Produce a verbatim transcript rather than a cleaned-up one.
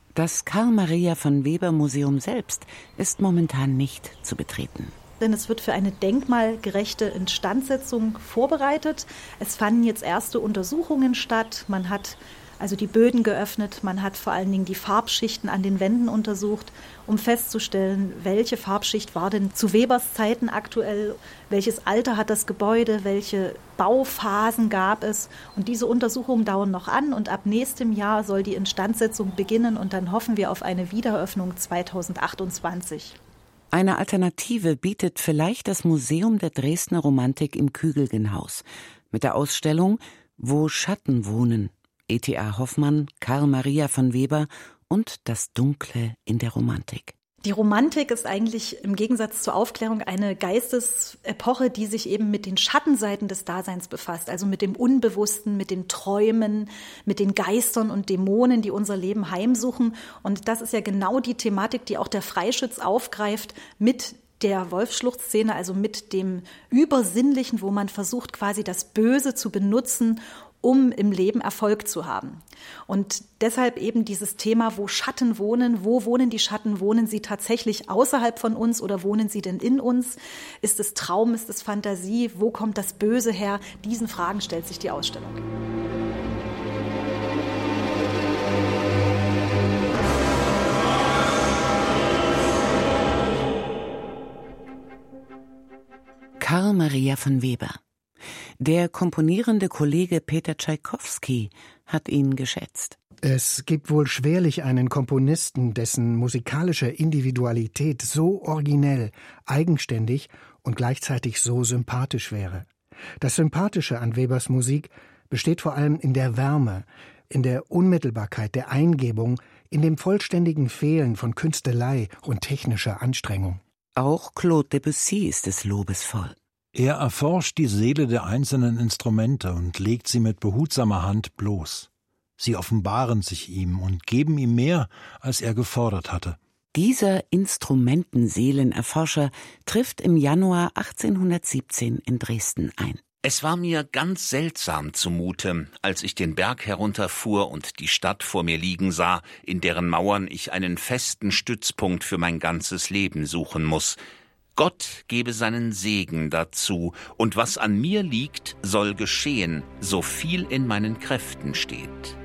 Das Karl-Maria-von-Weber-Museum selbst ist momentan nicht zu betreten. Denn es wird für eine denkmalgerechte Instandsetzung vorbereitet. Es fanden jetzt erste Untersuchungen statt. Man hat also die Böden geöffnet, man hat vor allen Dingen die Farbschichten an den Wänden untersucht, um festzustellen, welche Farbschicht war denn zu Webers Zeiten aktuell, welches Alter hat das Gebäude, welche Bauphasen gab es. Und diese Untersuchungen dauern noch an und ab nächstem Jahr soll die Instandsetzung beginnen und dann hoffen wir auf eine Wiedereröffnung zweitausendachtundzwanzig. Eine Alternative bietet vielleicht das Museum der Dresdner Romantik im Kügelgenhaus mit der Ausstellung »Wo Schatten wohnen« E T A Hoffmann, Karl Maria von Weber und das Dunkle in der Romantik. Die Romantik ist eigentlich im Gegensatz zur Aufklärung eine Geistesepoche, die sich eben mit den Schattenseiten des Daseins befasst, also mit dem Unbewussten, mit den Träumen, mit den Geistern und Dämonen, die unser Leben heimsuchen. Und das ist ja genau die Thematik, die auch der Freischütz aufgreift mit der Wolfsschluchtszene, also mit dem Übersinnlichen, wo man versucht, quasi das Böse zu benutzen, um im Leben Erfolg zu haben. Und deshalb eben dieses Thema, wo Schatten wohnen, wo wohnen die Schatten, wohnen sie tatsächlich außerhalb von uns oder wohnen sie denn in uns? Ist es Traum, ist es Fantasie, wo kommt das Böse her? Diesen Fragen stellt sich die Ausstellung. Karl Maria von Weber. Der komponierende Kollege Peter Tschaikowski hat ihn geschätzt. Es gibt wohl schwerlich einen Komponisten, dessen musikalische Individualität so originell, eigenständig und gleichzeitig so sympathisch wäre. Das Sympathische an Webers Musik besteht vor allem in der Wärme, in der Unmittelbarkeit der Eingebung, in dem vollständigen Fehlen von Künstelei und technischer Anstrengung. Auch Claude Debussy ist des Lobes voll. Er erforscht die Seele der einzelnen Instrumente und legt sie mit behutsamer Hand bloß. Sie offenbaren sich ihm und geben ihm mehr, als er gefordert hatte. Dieser Instrumentenseelenerforscher trifft im Januar achtzehnhundertsiebzehn in Dresden ein. Es war mir ganz seltsam zumute, als ich den Berg herunterfuhr und die Stadt vor mir liegen sah, in deren Mauern ich einen festen Stützpunkt für mein ganzes Leben suchen muss. Gott gebe seinen Segen dazu, und was an mir liegt, soll geschehen, so viel in meinen Kräften steht.